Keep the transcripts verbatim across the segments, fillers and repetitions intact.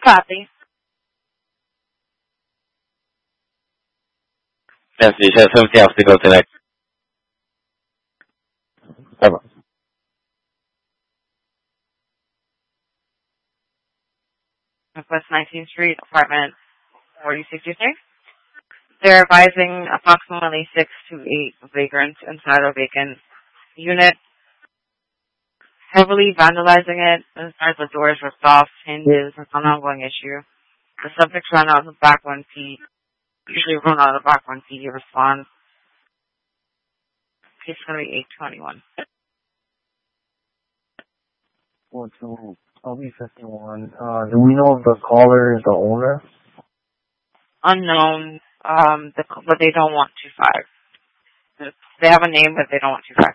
Copy. Yes, you said something else to go today. Bye-bye. West nineteenth Street, apartment forty sixty-three. They're advising approximately six to eight vagrants inside a vacant unit, heavily vandalizing it. Inside the doors ripped off, hinges. It's an ongoing issue. The subjects ran out of the back one feet. Usually run out of the back one feet. You respond. Case going to be eight twenty-one. four two L B fifty-one. Uh, do we know if the caller is the owner? Unknown, um, the, but they don't want two five. They have a name, but they don't want two five.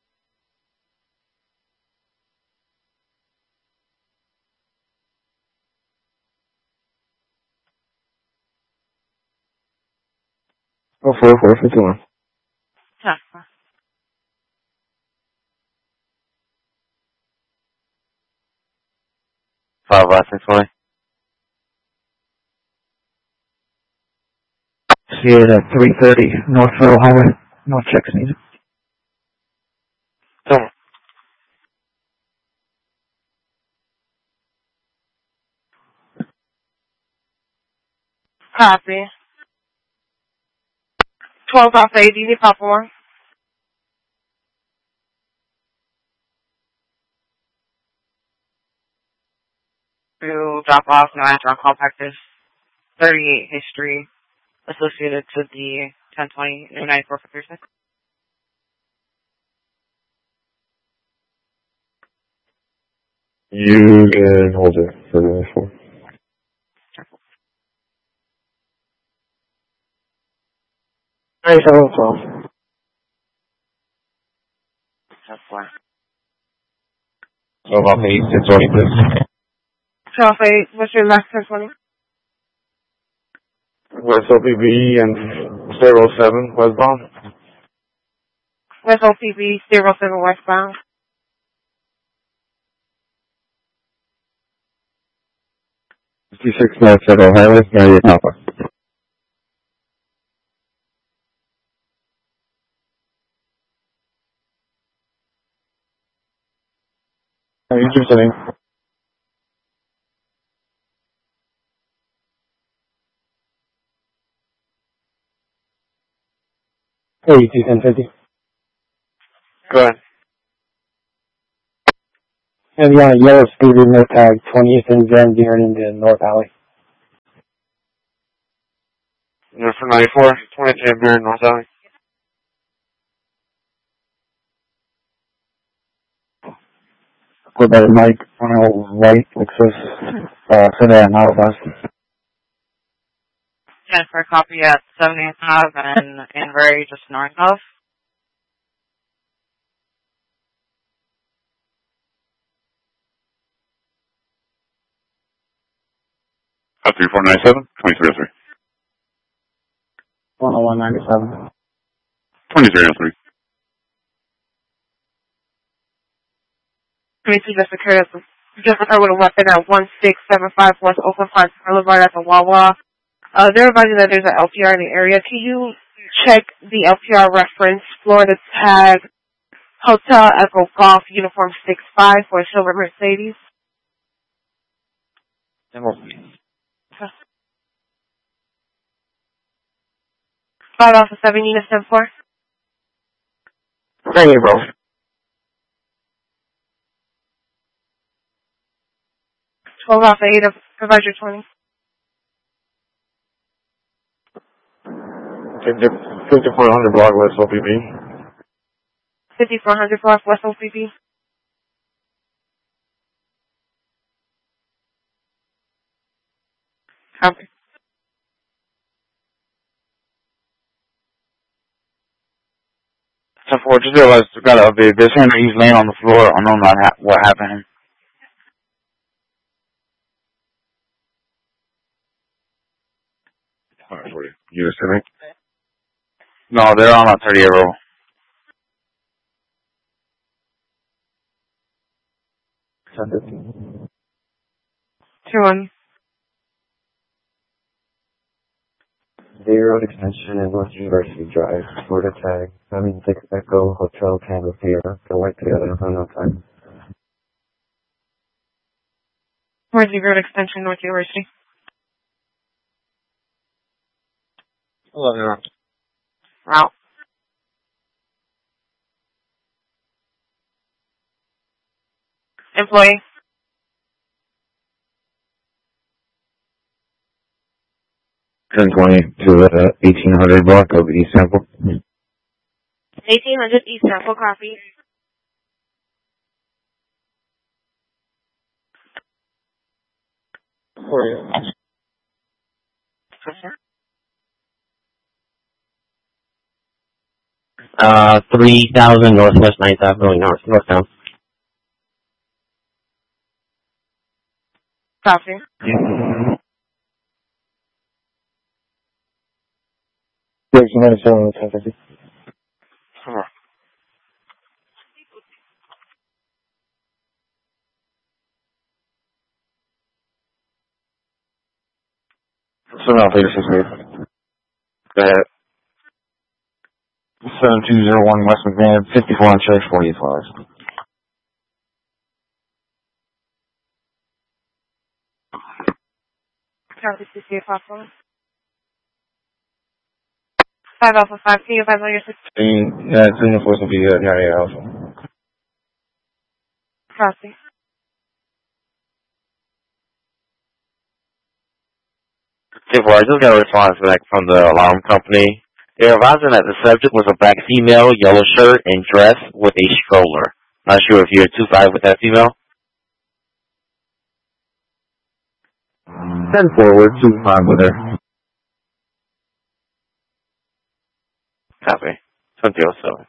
Oh, four four fifty-one. Huh. Five by six twenty. See it at three thirty North Federal Highway. No checks needed. Come on. Copy. twelve off eight, D D pop four. To drop off, no answer on call practice. thirty-eight history associated to the ten twenty ninety-four fifty-six. You can hold it for the four. ninety-seven twelve. That's four. twelve off eight, six twenty, please. twelve eight, what's your last ten twenty? West O P B and zero seven westbound. West O P B, zero seven westbound. fifty-six North Federal Highway, ninety-eight Alpha. Are you listening? eighty-two ten fifty. Go ahead. And yeah, yellow speeder, no tag, twentieth and Van Buren in the North Alley. You're for ninety-four, twenty-three Buren, North Alley. Go by the mic, on our right, Lexus, uh, sedan, out of us. ten for a copy at seventieth Ave and Invery, just north of. Uh, three four nine seven, twenty-three oh three. one oh one ninety-seven. twenty-three oh three. twenty-two just occurred, just occurred with a weapon at one six seven five West Oakland Park Boulevard at the Wawa. Uh, they're advising that there's an L P R in the area. Can you check the L P R reference, Florida tag, Hotel Echo Golf, Uniform six five for a silver Mercedes? Five off of seven units ten four. Thank you, bro. twelve off eight of Provider twenty. fifty-four hundred block West O P B. fifty-four hundred block West O P B. Copy. ten four, just realized we got a update. This Henry, he's laying on the floor. I don't know not ha- what happened. Alright, what are you? You listening? No, they're on a thirty-eight roll. Send it. Two one. Road Extension and North University Drive, Florida Tag. I mean, six Echo Hotel Tango Sierra. Go work together on no time. Where's the road extension, North University? eleven route. Route. Employee. ten twenty to the eighteen hundred block of East Temple. eighteen hundred East Temple, copy. For you. Uh, three thousand Northwest ninth Avenue, North, Northtown. Copy. thirteen ninety-seven, ten fifty. So now, later, six eight. Go ahead. seven two zero one West McMahon, fifty-four on check, forty-eight flowers. Copy, C C A possible. five Alpha five, can you advise on your system? Yeah, it's in the force of the uh, ninety-eight Alpha. Copy. Therefore, I just got a response back from the alarm company. They're advising that the subject was a black female, yellow shirt, and dress with a stroller. Not sure if you're two five with that female. ten forward, two five with her. Copy. twenty oh seven.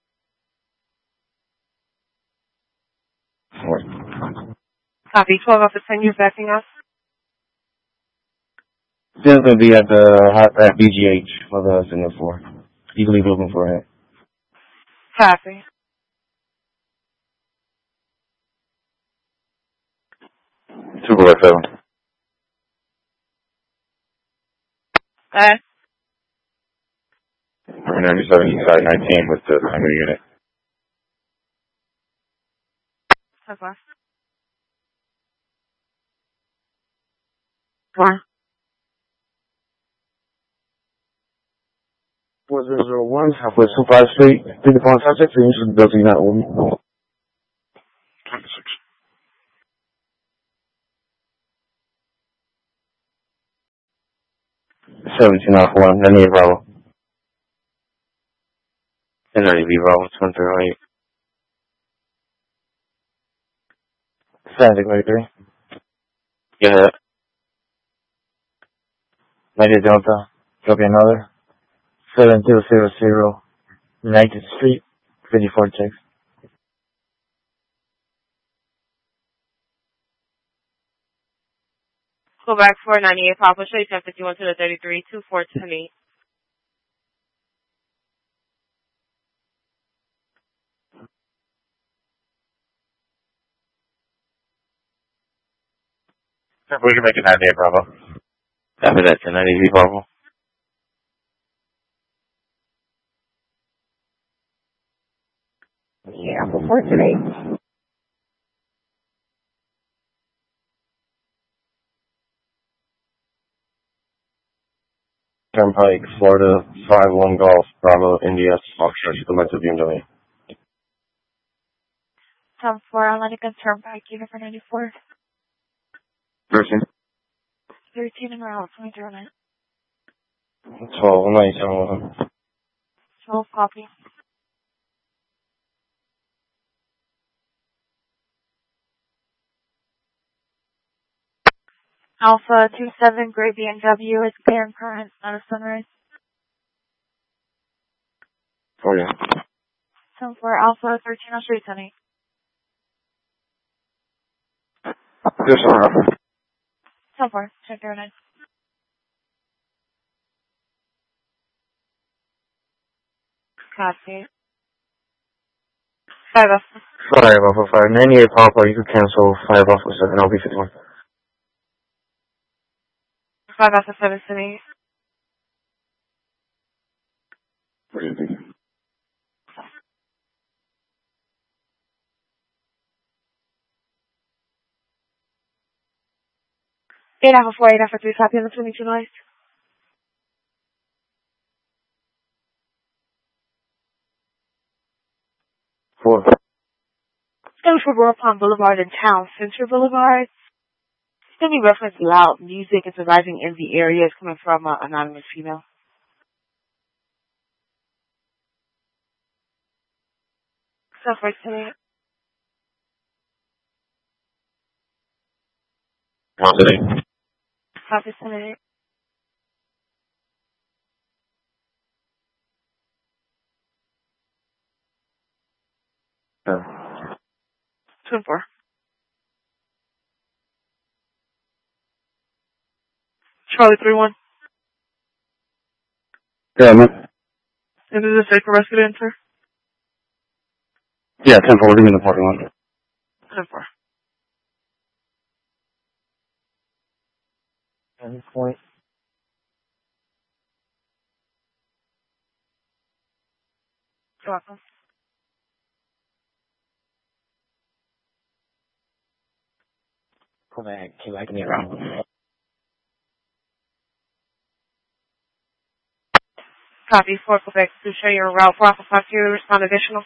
Four. Copy, twelve Alpha ten, you're backing us? Then going to be at the hot at B G H for the signal four. You can leave it open for it. Copy. Two below seven. Go ahead. ninety-seven East Side nineteen with the primary unit. Okay. Four. four zero zero one, Southwest two five Street, three to four subjects, and usually building that one. twenty-six. seventeen off one, then eight Bravo. And then be Bravo, one zero eight. Sandy twenty-three. Go ahead. ninety Delta, copy another. seven two zero zero, United Street, fifty-four checks. Go back four ninety-eight, Papa, show you ten fifty-one to the thirty-three, two four ten eight. We can make it ninety-eight Bravo. Copy that, ten ninety-three Bravo. Yeah, before today. Turnpike, Florida, five one Golf, Bravo, India, Foxtrot, Implemented B M W. Tom four, Atlantic and Turnpike, unit for ninety-four. thirteen. thirteen and route, twenty zero nine. twelve, ninety-seven. twelve, copy. Alpha two seven, Gray B M W, is clear and current, not a sunrise. Oh, yeah. Tom four, Alpha thirteen, I'll show you ten eight. Yes, sir. Tom four, check zero nine. Copy. Five off. Five off of five. ninety-eight Papa, you can cancel five off of seven. I'll be fifty-one. Five off of seven, seven eight. What do you think? eight Alpha four, eight Alpha three, copy on the twenty-two noise. Four. Going for Royal Palm Boulevard and Town Center Boulevard. It's going to be referenced loud music is arising in the area. It's coming from an anonymous female. So for today. Positive. Copy today. Yeah. Two and four. Charlie three one. Yeah, man. And is it safe for rescue to enter? Yeah, ten four, leaving the parking lot. ten four. At this point. You're welcome. Come back. Keep liking me around. Copy four Quebec to show your route for Alpha five two. Respond additional.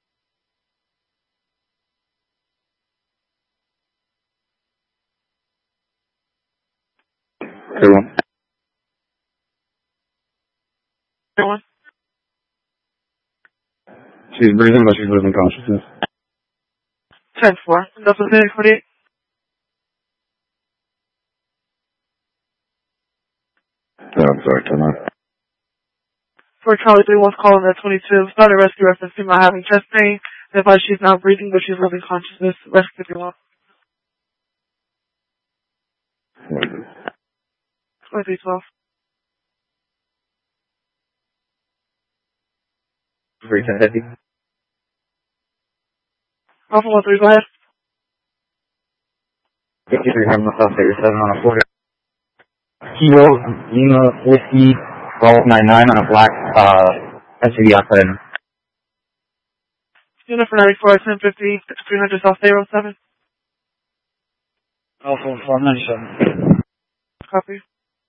Three one. Three one. She's breathing, but she's losing consciousness. ten four. That's what's in forty-eight. Yeah, I'm sorry, turn on. For Charlie three one's calling at twenty-two. Started rescue reference female having chest pain. Advise she's not breathing, but she's losing consciousness. Rescue three one. twenty-three twelve. Three ten fifty. Alpha one three, go ahead. Fifty-three Harmon South Figure Seven on a quarter. Kilo Lima Whiskey twelve nine nine on a black uh S U V outside. Unit for ninety-four, ten fifty, three hundred South zero seven. Alpha four ninety-seven. Copy.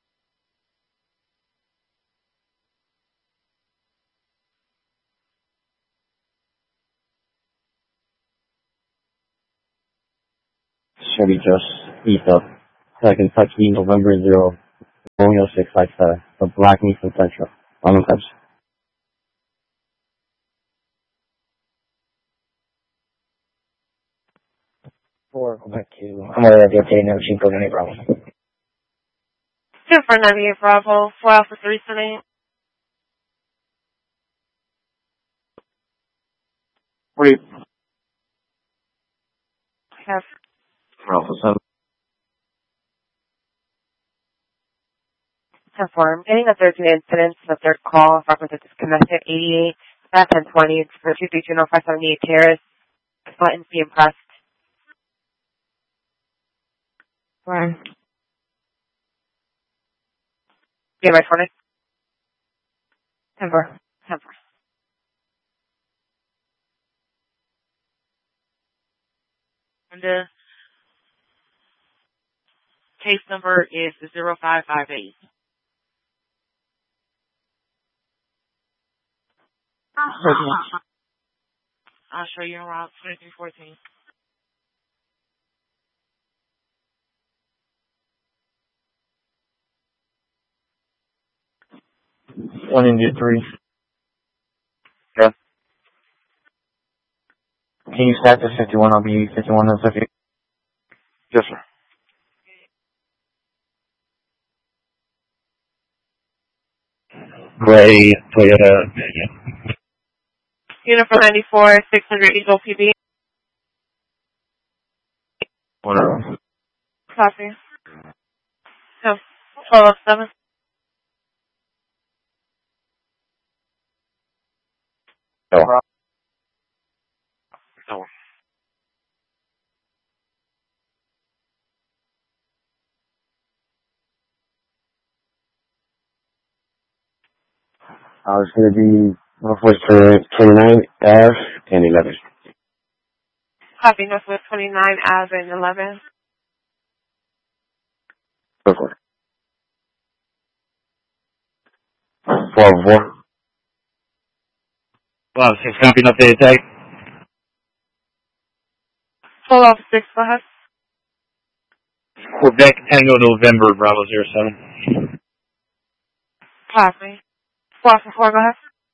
Chevy just east of Second Kentucky November zero Romeo six five seven. The black Nissan Sentra. On the touch. Four, go back to I'm already at the updating now, Chico, any problem. Unit for ninety-eight Bravo, four Alpha three seven. What do you... Have Alpha seven. confirmed. Getting a thirteen incident, the third call, reference is disconnected, eighty-eight, that's ten twenty, it's for two three two, no five seventy-eight Terrace. Buttons being pressed. Right. Yeah, my phone. Temper. Temper. And the case number is zero five five eight. I'll show you around twenty-three fourteen. One India three. Yeah. Can you stack this fifty-one? I'll be fifty-one and fifty. Yes, sir. Gray Toyota. Unit for ninety-four, six hundred Eagle P B. Whatever. Copy. So, twelve oh seven. No. No. Uh, it's going to be Northwest twenty-nine Ave and eleven. Copy, Northwest twenty-nine Ave and eleven. Go for it. Four four. Well, six copy, no updated tag. twelve off six, go ahead. Quebec Tango November Bravo zero seven. Copy. four off four, go ahead.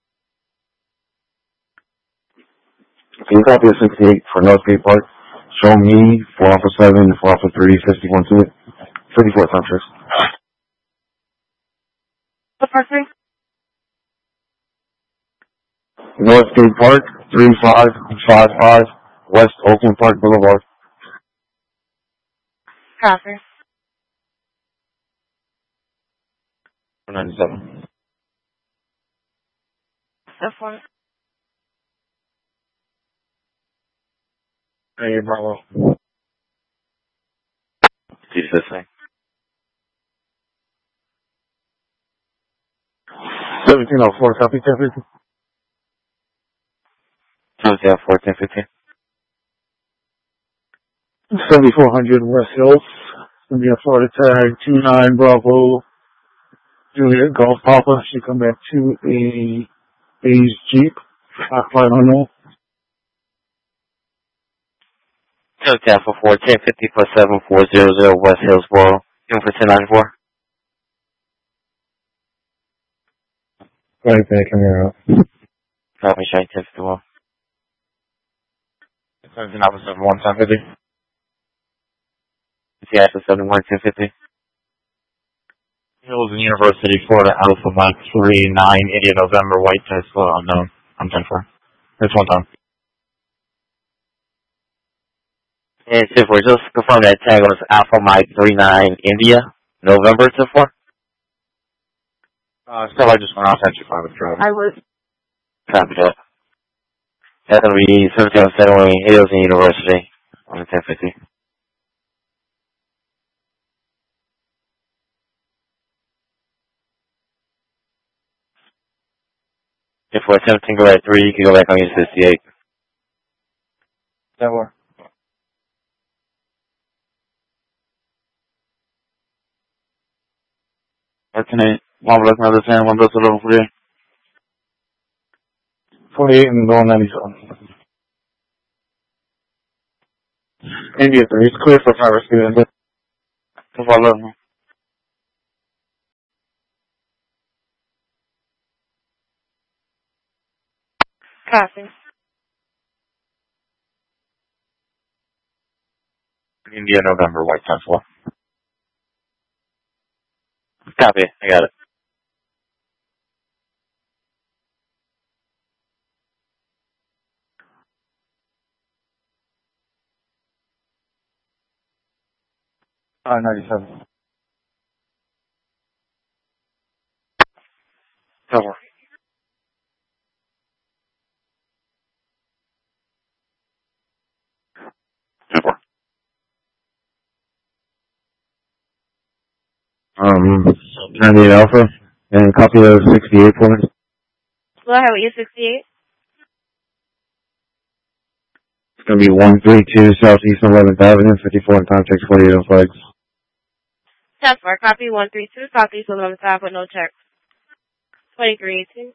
Can you copy the sixty-eight for Northgate Park? Show me four Alpha seven, four Alpha three, fifty-one to it. fifty-four Centrix. The first thing? Northgate Park, three five five five, West Oakland Park Boulevard. Copy. ninety-seven. That's one. Hey, Bravo. See this thing. seventeen oh four, copy, ten fifty. seventeen oh four, ten fifteen. seventy-four hundred West Hills. It's going to be a Florida tag, two nine Bravo, Juliet Golf Papa. She come back to a beige Jeep, hot flight unknown. seventeen oh four, ten fifty plus seven four zero zero West Hillsboro. Give for ten ninety-four. Right back in there. Copy, shine ten fifty-one. seventeen Alpha seven one, ten fifty. It's Alpha seventy-one, ten fifty. Hills and University, Florida Alpha Mike three nine, India November, White Tesla, unknown. I'm ten four. That's one time. And ten four, just confirm that tag was Alpha Mike three nine, India, November ten four. Uh, still, I just went off entry five with Travis. I was. Copy that. That's going to be seventeen oh seven, Hills and University on the ten fifty. If we're seventeen, go at three, you can go back on your sixty-eight. That work. Working eight. One block, another ten, one block, eleven forty-eight. forty-eight and going ninety-seven. India three, it's clear for fire rescue. Two five eleven. Copy. India November, White ten four. Copy, I got it. Uh, ninety-seven. Cover. Cover. Um, ninety-eight Alpha, and a copy of sixty-eight for me. Go ahead with your sixty-eight. It's going to be one three two Southeast eleventh Avenue, fifty-four in context, forty-eight on flags. That's for copy one three two, Southeast eleventh Ave with no checks. twenty-three eighteen.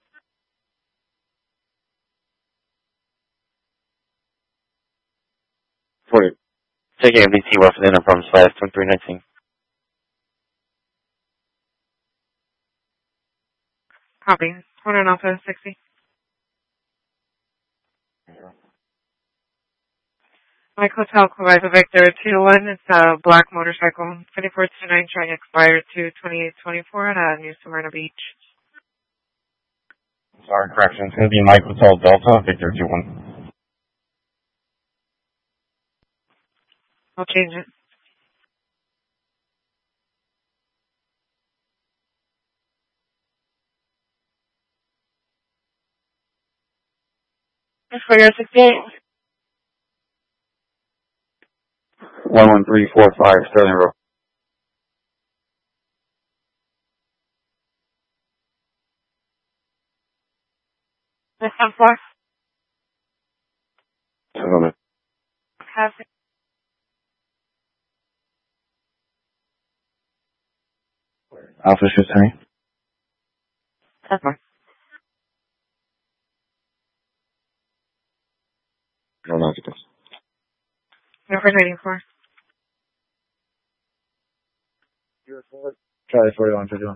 forty. Take A M D T West for the Enterprise slash twenty-three nineteen. Copy. Corner Alpha sixty. Mike Hotel, Quebec, Victor two to one. It's a black motorcycle. twenty-four two nine trying expired to twenty-eight twenty-four at uh, New Smyrna Beach. Sorry, correction. It's going to be Mike Hotel Delta, Victor two one. I'll change it. For your sixty-eight. one one three four five, Sterling Road. This one four. Seven. Copy. Alpha fifteen. That's fine. No, not this. Refrigerating four. Charlie forty one fifty one.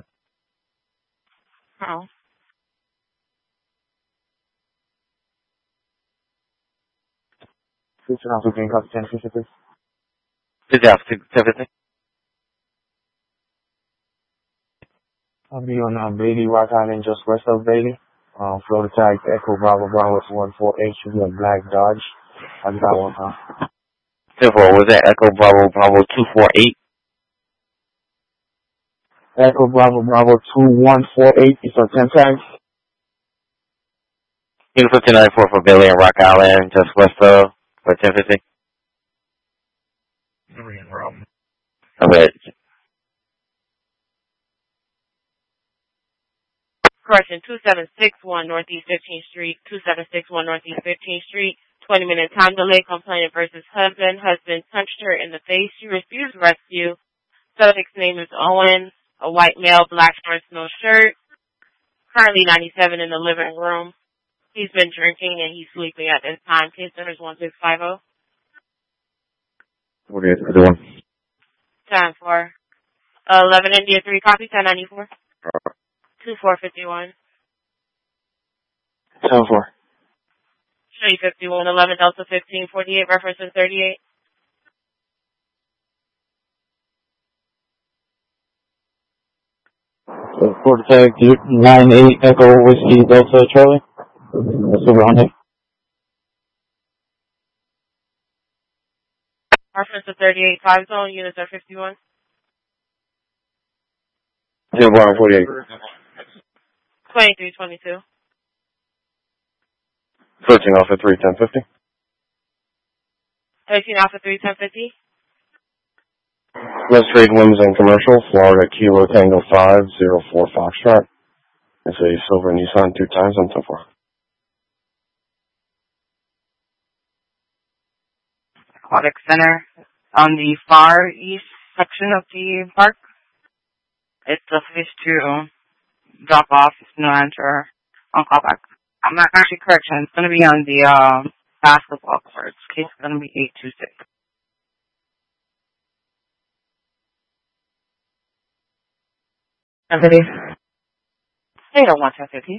Oh. Fifteen Alpha Green Copy ten fifty please. Fifty Alpha fifteen. I'll be on uh, Beatty, Rock Island, just west of Beatty. Um, Florida tag Echo Bravo Bravo one four eight should be a black Dodge. I got one, huh? Ten four. Was that Echo Bravo Bravo two four eight? Echo Bravo Bravo two one four eight. It's a ten tags. Unit fifteen ninety four for Bailey and Rock Island, just west of for ten fifty. I bet. Correction, two seven six one Northeast fifteenth Street, two seven six one Northeast fifteenth Street, twenty minute time delay, complainant versus husband. Husband punched her in the face. She refused rescue. Subject's name is Owen, a white male, black shorts, no shirt. Currently ninety-seven in the living room. He's been drinking and he's sleeping at this time. Case number is one six five zero. forty-eight thirty-one. Time for eleven India three, copy, ten ninety-four. two four fifty-one. ten four. Show you fifty-one, eleven Delta fifteen forty-eight, reference in thirty-eight. So, Florida tag nine eight Echo Whiskey Delta Charlie. That's over on it. Reference to thirty-eight, five zone, units are fifty-one. ten four forty-eight. twenty-three twenty-two. thirteen Alpha three ten fifty. thirteen Alpha three, ten fifty. Let's trade Women's and Commercial, Florida Kilo Tango five zero four Foxtrot. It's a silver Nissan two times on ten four. Aquatic Center on the far east section of the park. It's a fish to drop off, no answer on callback. I'm not actually correction. It's going to be on the uh, basketball courts. Case is going to be eight two six. Deputy. eight oh one ten fifty.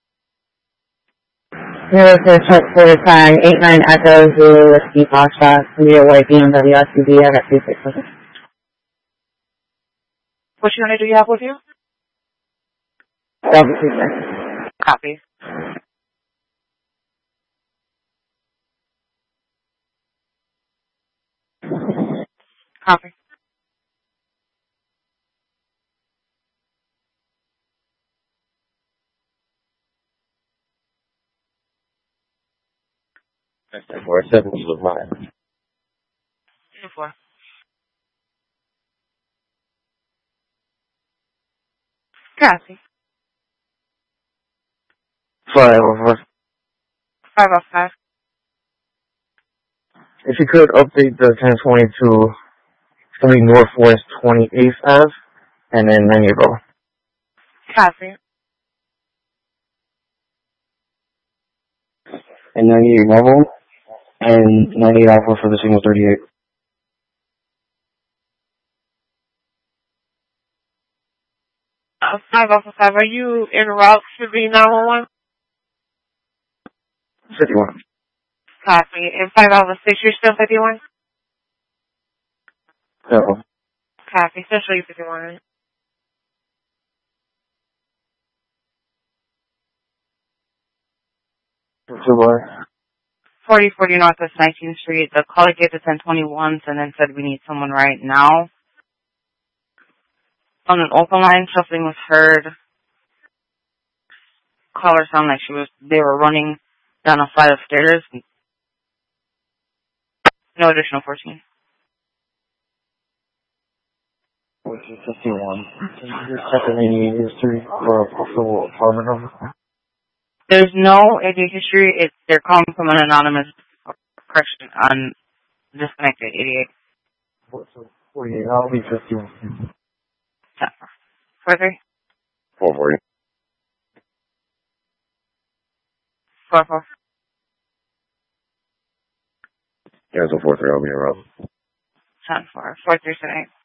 Zero six check for the tag eight nine Echo Zulu Whiskey Foxtrot. Be a white B M W S U V. I got two six with it. Which unit do you have with you? Double two six. Copy. Copy. ten four seven is mine. ten four. Copy. Five over. five oh five. If you could update the ten twenty to it's gonna be Northwest twenty-eighth Ave and then ninety Row. Copy. And ninety-eight level and ninety-eight Alpha for the signal thirty-eight. Uh, five Alpha five, are you en route to be nine one one? fifty-one. Copy. And five Alpha six, you're still fifty-one? No. Copy. Still show you fifty-one. Two forty forty Northwest nineteenth Street. The caller gave the ten twenty-ones and then said we need someone right now. On an open line, something was heard. Caller sounded like she was, they were running down a flight of stairs. No additional fourteen. Which is fifty-one. Your second eighty-eight is three for a possible apartment number. There's no A D history. It's, they're calling from an anonymous person on disconnected eighty-eight. forty-eight, I'll be fifty-one. four three? four forty. four four. Yeah, so four three, I'll be around. ten four. four three seven eight.